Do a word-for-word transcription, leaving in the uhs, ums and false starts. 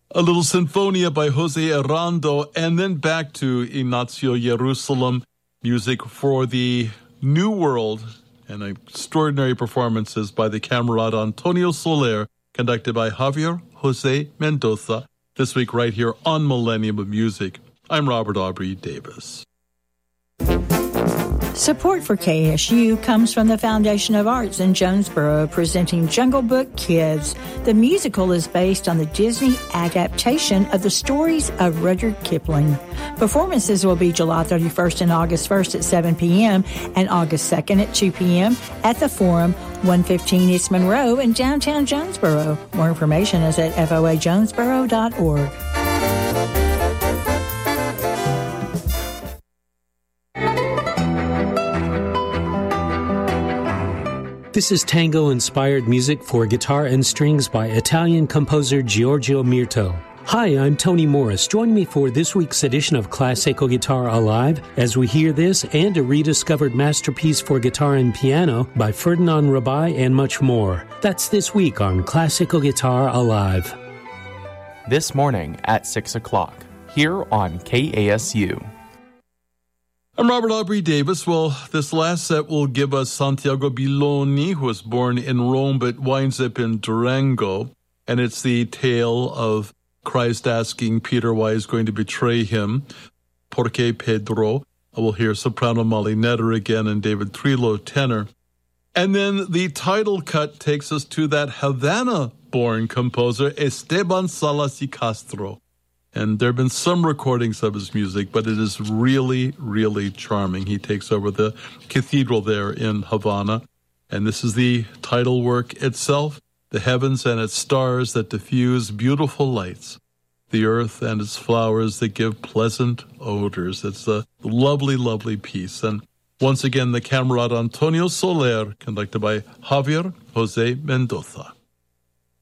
A little Sinfonia by Jose Arando, and then back to Ignacio Jerusalem, music for the New World, and extraordinary performances by the Camerata Antonio Soler, conducted by Javier Jose Mendoza, this week right here on Millennium of Music. I'm Robert Aubrey Davis. Support for K S U comes from the Foundation of Arts in Jonesboro, presenting Jungle Book Kids. The musical is based on the Disney adaptation of the stories of Rudyard Kipling. Performances will be July thirty-first and August first at seven p.m. and August second at two p.m. at the Forum, one fifteen East Monroe in downtown Jonesboro. More information is at f o a jonesboro dot org. This is tango-inspired music for guitar and strings by Italian composer Giorgio Mirto. Hi, I'm Tony Morris. Join me for this week's edition of Classical Guitar Alive as we hear this and a rediscovered masterpiece for guitar and piano by Ferdinand Rabai and much more. That's this week on Classical Guitar Alive. This morning at six o'clock, here on K A S U. I'm Robert Aubrey Davis. Well, this last set will give us Santiago Biloni, who was born in Rome but winds up in Durango. And it's the tale of Christ asking Peter why he's going to betray him. Porque Pedro. We'll hear soprano Molly Netter again and David Trillo tenor. And then the title cut takes us to that Havana-born composer, Esteban Salas y Castro. And there have been some recordings of his music, but it is really, really charming. He takes over the cathedral there in Havana. And this is the title work itself, the heavens and its stars that diffuse beautiful lights, the earth and its flowers that give pleasant odors. It's a lovely, lovely piece. And once again, the Camerata Antonio Soler, conducted by Javier Jose Mendoza.